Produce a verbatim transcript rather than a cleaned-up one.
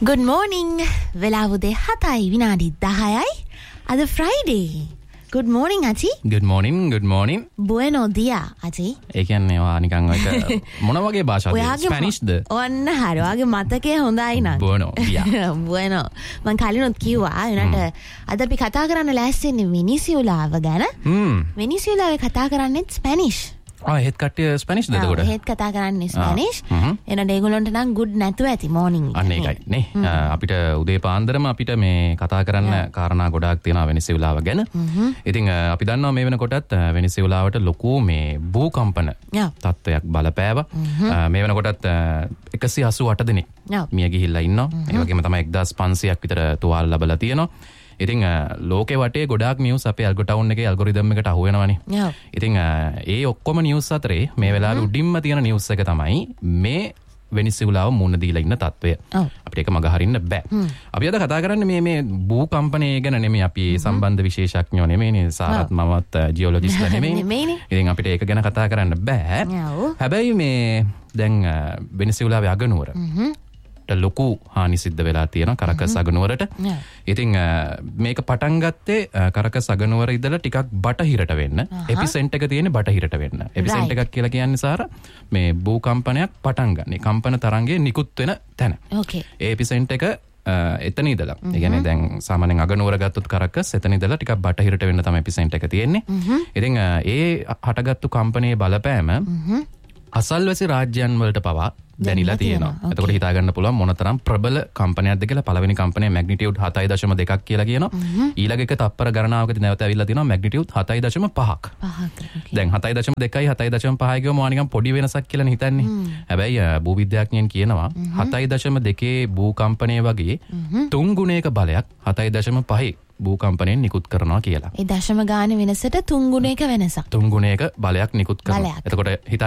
Good morning. වෙලාව උදේ හතයි විනාඩි දහයයි. අද Friday. Good morning Achi. Good morning. Good morning. Bueno dia Achi. ඒ කියන්නේ ඔයා නිකන් ඔයක මොන වගේ භාෂාවක්ද? Spanish ද? ඔන්න හරි. ඔයාගේ මතකය හොඳයි නං. Bueno dia. Bueno. මං කලිනුත් කිව්වා උනට අද අපි කතා කරන්න ලෑස්ති ඉන්නේ වෙනිසියුලාව ගැන. හ්ම්. වෙනිසියුලාවේ කතා කරන්නේ Spanish. ආ හෙත් කට්ටිය ස්පැනිෂ් ද එතකොට? හෙත් කතා කරන්නේ ස්පැනිෂ්. එහෙනම් ඒගොල්ලන්ට නම් good නැතුව ඇති morning. අන්න ඒකයි නේ. අපිට උදේ පාන්දරම අපිට මේ කතා කරන්න කාරණා ගොඩාක් තියෙනවා වෙනිසියුලාව ගැන. ඉතින් අපි දන්නවා මේ වෙනකොටත් වෙනිසියුලාවට ලොකු මේ භූකම්පන තත්ත්වයක් බලපෑවා. මේ වෙනකොටත් එකසිය අසූ අට දෙනෙක් මිය ගිහිල්ලා ඉන්නවා. ඒ වගේම තමයි එක්දාස් පන්සියයක් විතර තුවාල ලැබලා තියෙනවා. ඉතින් ලෝකේ වටේ ගොඩාක් නිවුස් අපේ ඇල්ගෝ ටවුන් එකේ ඇල්ගොරිතම් එකට අහු වෙනවනේ. ඉතින් ඒ ඔක්කොම නිවුස් අතරේ මේ වෙලාවේ උඩින්ම තියෙන නිවුස් එක තමයි මේ වෙනිසියුලාව මුණ දීලා ඉන්න තත්ත්වය. අපිට ඒක මග හරින්න බෑ. අපි අද කතා කරන්නේ මේ මේ භූකම්පනය ගැන නෙමෙයි. අපි සම්බන්ධ විශේෂඥයෝ නෙමෙයිනේ. සාරත් මමත් ජියෝලොජිස්ට්ලා නෙමෙයි. ඉතින් අපිට ඒක ගැන කතා කරන්න බෑ. හැබැයි මේ දැන් වෙනිසියුලාවේ අගනුවර ලොකු හානි සිද්ධ වෙලා තියෙනවා කරකස් අගනුවරට. ඉතින් මේක පටන් ගත්තේ කරකස් අගනුවර ඉඳලා ටිකක් බටහිරට වෙන්න. එපිසෙන්ටර් එක තියෙන්නේ බටහිරට වෙන්න. එපිසෙන්ටර් එකක් කියලා කියන්නේ සාර මේ භූකම්පනයක් පටන් ගන්න. කම්පන තරංගයේ නිකුත් වෙන තැන. ඒ එපිසෙන්ටර් එක එතන ඉඳලා. ඒ කියන්නේ දැන් සාමාන්‍යයෙන් අගනුවර ගත්තොත් කරකස් එතන ඉඳලා ටිකක් බටහිරට වෙන්න තමයි එපිසෙන්ටර් එක තියෙන්නේ. ඉතින් ඒ හටගත්තු කම්පනයේ බලපෑම අසල්වැසි රාජ්‍යයන් වලට පවා දැනිලා තියෙනවා. එතකොට හිතා ගන්න පුළුවන් මොනතරම් ප්‍රබල කම්පනයක්ද කියලා. පළවෙනි කම්පනය මැග්නිටියුඩ් හතයි දශම දෙකක් කියලා කියනවා. ඊළඟ එක තප්පර ගණනාවකදී නැවත ඇවිල්ලා තියෙනවා මැග්නිටියුඩ් හතයි දශම පහක්. දැන් හතයි දශම දෙකයි හතයි දශම පහයි කියවම මොනවා නිකන් පොඩි වෙනසක් කියලා හිතන්නේ. හැබැයි භූවිද්‍යාඥයන් කියනවා හතයි දශම දෙකේ භූකම්පනය වගේ තුන් ගුණයක බලයක් හතයි දශම පහේ භූකම්පනයෙන් නිකුත් කරනවා කියලා. ඒ දශම ගානේ වෙනසට තුන් ගුණයක වෙනසක්. තුන් ගුණයක බලයක් නිකුත් කරනවා. එතකොට හිත